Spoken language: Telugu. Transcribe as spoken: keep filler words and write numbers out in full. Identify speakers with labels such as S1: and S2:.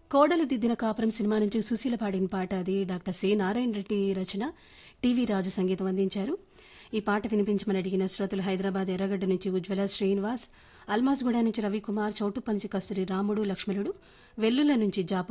S1: కోడలు దిద్దిన కాపురం సినిమా నుంచి సుశీల పాడిన పాట అది. డాక్టర్ సి నారాయణ రెడ్డి రచన, టీవీ రాజు సంగీతం అందించారు. ఈ పాట వినిపించమని అడిగిన శ్రోతలు హైదరాబాద్ ఎర్రగడ్డ నుంచి ఉజ్వల శ్రీనివాస్, అల్మాజ్గూడ నుంచి రవికుమార్, చౌటుప్పల్ నుంచి కస్తూరి రాముడు లక్ష్మణుడు, వెల్లుల నుంచి జాపు